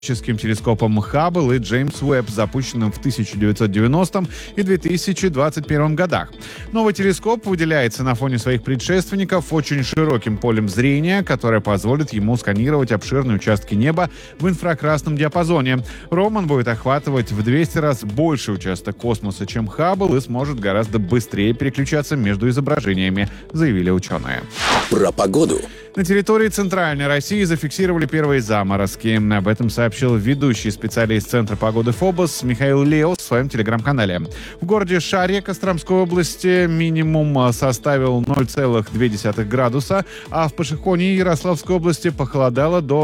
космическим телескопом Хаббл и Джеймс Уэбб, запущенным в 1990 и 2021 годах. Новый телескоп выделяется на фоне своих предшественников очень широким полем зрения, которое позволит ему сканировать обширные участки неба в инфракрасном диапазоне. Роман будет охватывать в 200 раз больше участок космоса, чем Хаббл, и сможет гораздо быстрее переключаться между изображениями, заявили ученые. Про погоду. На территории Центральной России зафиксировали первые заморозки. Об этом сообщил ведущий специалист Центра погоды ФОБОС Михаил Леус в своем телеграм-канале. В городе Шарье Костромской области минимум составил 0,2 градуса, а в Пашихоне Ярославской области похолодало до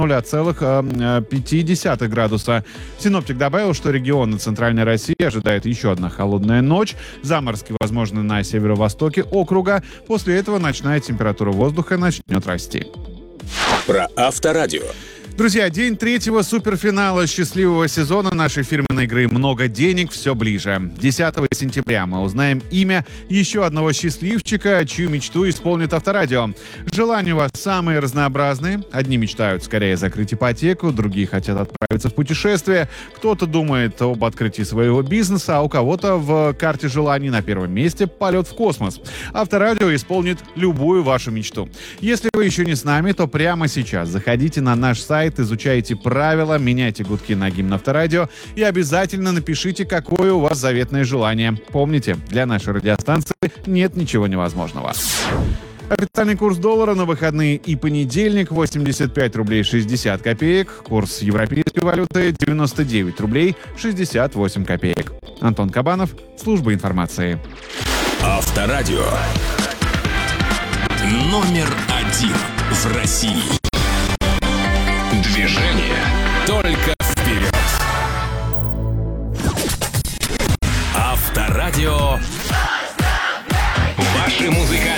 0,5 градуса. Синоптик добавил, что регионы Центральной России ожидает еще одна холодная ночь. Заморозки возможны на северо-востоке округа. После этого ночная температура воздуха начнет расти. Про Авторадио. Друзья, день третьего суперфинала счастливого сезона нашей фирменной игры «Много денег» все ближе. 10 сентября мы узнаем имя еще одного счастливчика, чью мечту исполнит Авторадио. Желания у вас самые разнообразные. Одни мечтают скорее закрыть ипотеку, другие хотят отправиться в путешествие. Кто-то думает об открытии своего бизнеса, а у кого-то в карте желаний на первом месте полет в космос. Авторадио исполнит любую вашу мечту. Если вы еще не с нами, то прямо сейчас заходите на наш сайт, изучайте правила, меняйте гудки на гимн Авторадио и обязательно напишите, какое у вас заветное желание. Помните, для нашей радиостанции нет ничего невозможного. Официальный курс доллара на выходные и понедельник 85 рублей 60 копеек. Курс европейской валюты 99 рублей 68 копеек. Антон Кабанов, служба информации. Авторадио. Номер один в России. Движение только вперед. Авторадио. Ваши музыкальные